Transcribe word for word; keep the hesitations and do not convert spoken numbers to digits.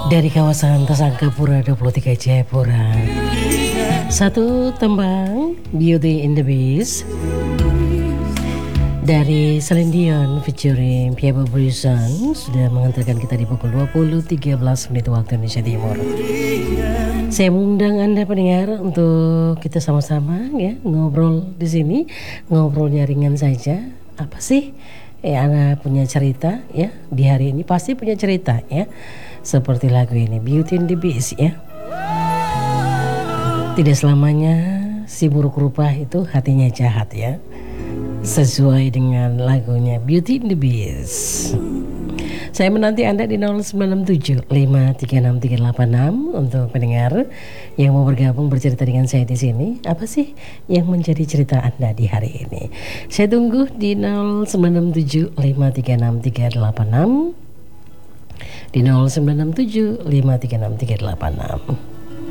Dari kawasan Tasangkapura dua puluh tiga Jayapura. Satu tembang Beauty in the Beast dari Celine Dion featuring Pierre Brosnan sudah mengantarkan kita di pukul dua puluh tiga belas menit waktu Indonesia Timur. Saya mengundang Anda pendengar untuk kita sama-sama ya ngobrol di sini, ngobrolnya ringan saja. Apa sih? Ya, Anda punya cerita ya di hari ini pasti punya cerita ya. Seperti lagu ini Beauty in the Beast ya. Tidak selamanya si buruk rupa itu hatinya jahat ya. Sesuai dengan lagunya Beauty in the Beast. Saya menanti Anda di nol sembilan tujuh lima tiga enam tiga delapan enam untuk pendengar yang mau bergabung bercerita dengan saya di sini. Apa sih yang menjadi cerita Anda di hari ini? Saya tunggu di nol sembilan tujuh lima tiga enam tiga delapan enam, di nol sembilan tujuh lima tiga enam tiga delapan enam.